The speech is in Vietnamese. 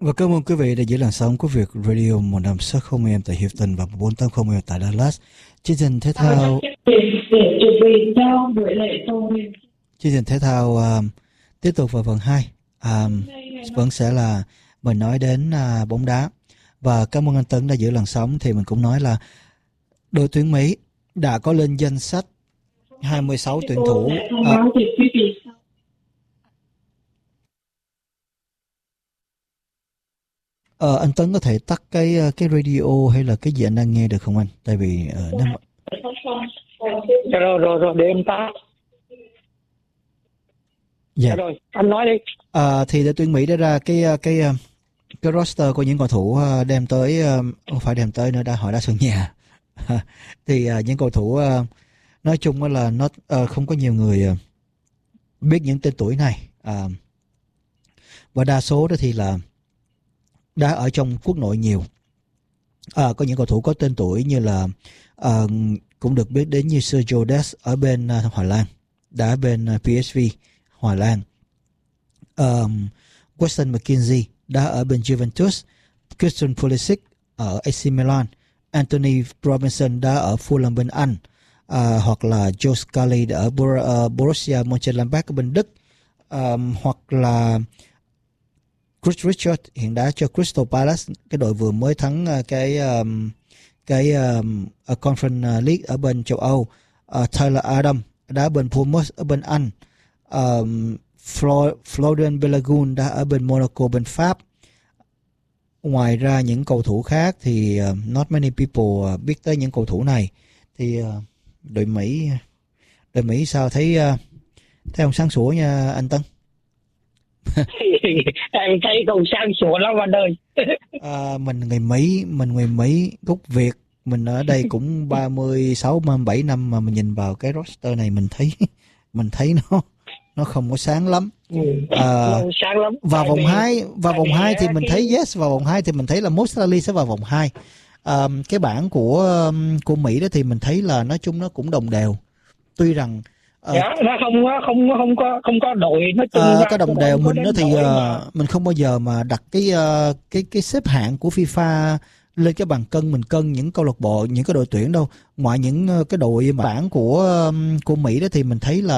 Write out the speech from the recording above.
Và cảm ơn quý vị đã giữ làn sóng của Việt Radio 1560 AM tại Houston và 480 AM tại Dallas. Chương trình thể thao tiếp tục vào phần 2. Vẫn sẽ là mình nói đến bóng đá. Và cảm ơn anh Tấn đã giữ làn sóng. Thì mình cũng nói là đội tuyển Mỹ đã có lên danh sách 26 tuyển thủ. Anh Tấn có thể tắt cái radio hay là cái gì anh đang nghe được không anh? Tại vì nếu mà... Rồi để em tắt. Dạ. Rồi anh nói đi. Thì đội tuyển Mỹ đã ra cái roster của những cầu thủ đem tới, không phải đem tới nữa, họ đã sân nhà. Thì những cầu thủ nói chung là nó không có nhiều người biết những tên tuổi này, và đa số đó thì là đã ở trong quốc nội nhiều. Có những cầu thủ có tên tuổi như là cũng được biết đến như Sergio Dest ở bên Hà Lan, đã bên PSV Hà Lan. Weston McKenzie đã ở bên Juventus, Christian Pulisic ở AC Milan, Anthony Robinson đã ở Fulham bên Anh, hoặc là Joe Scully đã ở Borussia Mönchengladbach ở bên Đức, hoặc là Chris Richard hiện đã cho Crystal Palace, cái đội vừa mới thắng cái Conference League ở bên châu Âu. Tyler Adam đã bên Bournemouth ở bên Anh. Florian Balogun đã ở bên Monaco bên Pháp. Ngoài ra những cầu thủ khác thì not many people biết tới những cầu thủ này. Thì đội Mỹ sao thấy không sáng sủa nha anh Tân? Em thấy không sáng sủa lắm anh ơi. Mình người Mỹ gốc Việt, mình ở đây cũng 37 năm mà mình nhìn vào cái roster này mình thấy nó không có sáng lắm. Sáng lắm. Vào vòng 2 thì mình thấy vào vòng 2 thì mình thấy là Most Likely sẽ vào vòng 2. Cái bảng của Mỹ đó thì mình thấy là nói chung nó cũng đồng đều. Tuy rằng nó không có đội nói chung có đồng đều. Mình đó thì mình không bao giờ mà đặt cái xếp hạng của FIFA lên cái bàn cân, mình cân những câu lạc bộ, những cái đội tuyển đâu. Ngoài những cái đội bảng của Mỹ đó thì mình thấy là